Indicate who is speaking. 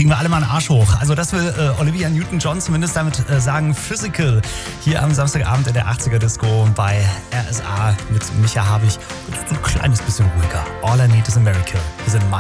Speaker 1: kriegen wir alle mal einen Arsch hoch. Also das will Olivia Newton-John zumindest damit sagen. Physical hier am Samstagabend in der 80er-Disco bei RSA mit Micha Habich. So ein kleines bisschen ruhiger. All I Need is a Miracle. Wir sind